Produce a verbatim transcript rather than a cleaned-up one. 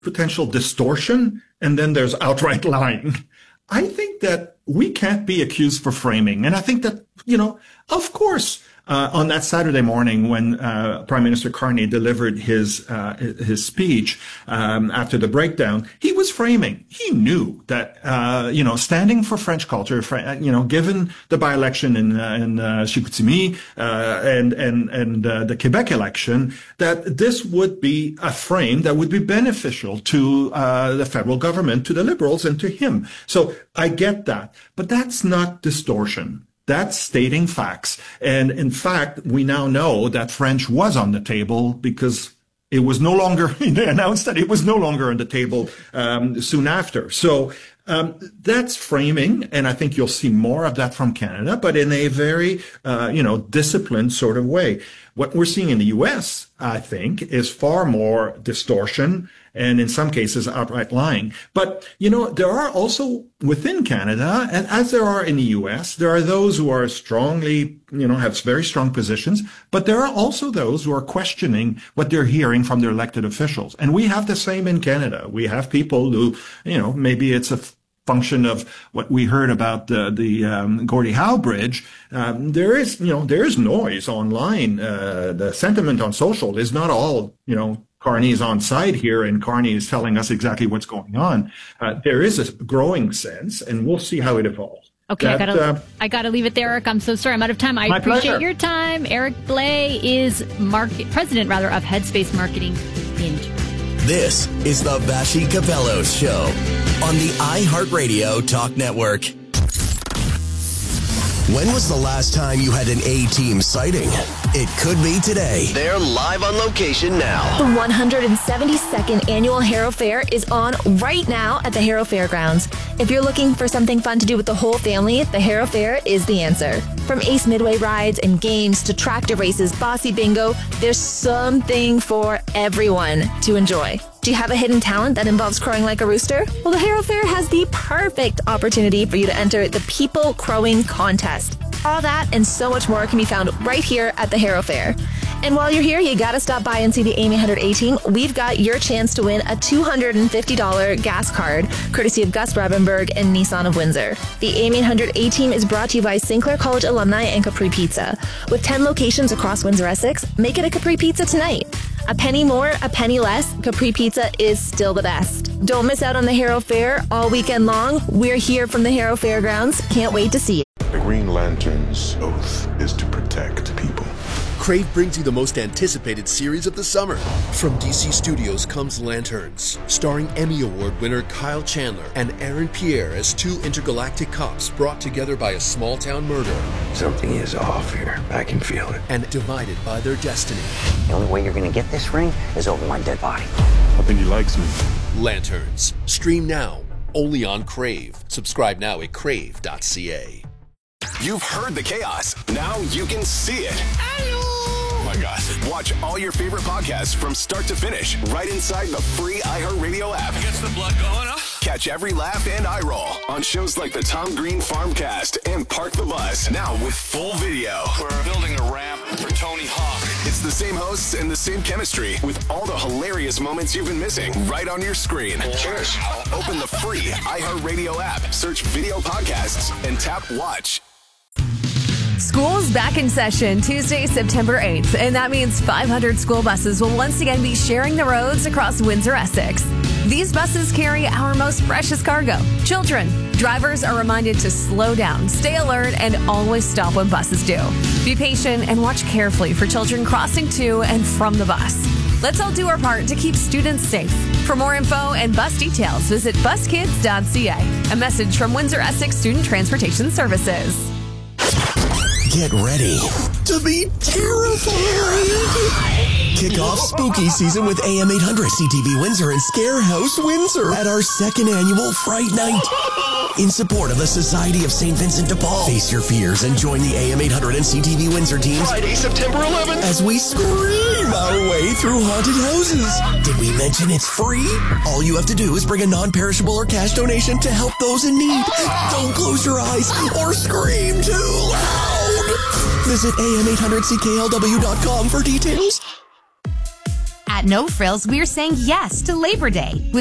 potential distortion, and then there's outright lying. I think that we can't be accused for framing. And I think that, you know, of course, uh, on that Saturday morning when uh, Prime Minister Carney delivered his uh, his speech um, after the breakdown, he was framing. He knew that, uh, you know, standing for French culture, you know, given the by-election in, uh, in uh, Chicoutimi uh, and, and, and uh, the Quebec election, that this would be a frame that would be beneficial to uh, the federal government, to the Liberals, and to him. So I get that. But that's not distortion. That's stating facts. And in fact, we now know that French was on the table because it was no longer, they announced that it was no longer on the table um, soon after. So um, that's framing, and I think you'll see more of that from Canada, but in a very, uh, you know, disciplined sort of way. What we're seeing in the U S, I think, is far more distortion and in some cases outright lying. But, you know, there are also within Canada, and as there are in the U S, there are those who are strongly, you know, have very strong positions, but there are also those who are questioning what they're hearing from their elected officials. And we have the same in Canada. We have people who, you know, maybe it's a function of what we heard about the, the um, Gordie Howe Bridge. Um, there is, you know, there is noise online. Uh, the sentiment on social is not all, you know, Carney is on side here and Carney is telling us exactly what's going on. Uh, there is a growing sense, and we'll see how it evolves. Okay, that, I gotta, uh, I gotta leave it there, Eric. I'm so sorry, I'm out of time. I appreciate pleasure. your time. Eric Blais is market president, rather, of Headspace Marketing Incorporated. This is the Vassy Capelos Show on the iHeartRadio Talk Network. When was the last time you had an A-Team sighting? It could be today. They're live on location now. The one hundred seventy-second Annual Harrow Fair is on right now at the Harrow Fairgrounds. If you're looking for something fun to do with the whole family, the Harrow Fair is the answer. From Ace Midway rides and games to tractor races, bossy bingo, there's something for everyone to enjoy. Do you have a hidden talent that involves crowing like a rooster? Well, the Harrow Fair has the perfect opportunity for you to enter the People Crowing Contest. All that and so much more can be found right here at the Harrow Fair. And while you're here, you gotta stop by and see the Amy one hundred A-Team. We've got your chance to win a two hundred fifty dollars gas card, courtesy of Gus Brabenberg and Nissan of Windsor. The Amy one hundred A-Team is brought to you by Sinclair College alumni and Capri Pizza. With ten locations across Windsor-Essex, make it a Capri Pizza tonight. A penny more, a penny less, Capri Pizza is still the best. Don't miss out on the Harrow Fair all weekend long. We're here from the Harrow Fairgrounds. Can't wait to see you. The Green Lantern's oath is to protect people. Crave brings you the most anticipated series of the summer. From D C Studios comes Lanterns, starring Emmy Award winner Kyle Chandler and Aaron Pierre as two intergalactic cops brought together by a small-town murder. Something is off here. I can feel it. And divided by their destiny. The only way you're going to get this ring is over my dead body. I think he likes me. Lanterns. Stream now, only on Crave. Subscribe now at crave dot c a. You've heard the chaos. Now you can see it. Oh my gosh. Watch all your favorite podcasts from start to finish right inside the free iHeartRadio app. Gets the blood going, huh? Catch every laugh and eye roll on shows like the Tom Green Farmcast and Park the Bus. Now with full video. We're building a ramp for Tony Hawk. It's the same hosts and the same chemistry with all the hilarious moments you've been missing right on your screen. Cheers. Open the free iHeartRadio app, search video podcasts, and tap watch. School's back in session Tuesday, September eighth, and that means five hundred school buses will once again be sharing the roads across Windsor-Essex. These buses carry our most precious cargo, children. Drivers are reminded to slow down, stay alert, and always stop when buses do. Be patient and watch carefully for children crossing to and from the bus. Let's all do our part to keep students safe. For more info and bus details, visit bus kids dot c a. A message from Windsor-Essex Student Transportation Services. Get ready to be terrified. Kick off spooky season with A M eight hundred, C T V Windsor, and Scare House Windsor at our second annual Fright Night. In support of the Society of Saint Vincent de Paul. Face your fears and join the A M eight hundred and C T V Windsor teams Friday, September eleventh as we scream our way through haunted houses. Did we mention it's free? All you have to do is bring a non-perishable or cash donation to help those in need. Don't close your eyes or scream too loud. Visit A M eight hundred C K L W dot com for details. At No Frills, we're saying yes to Labor Day.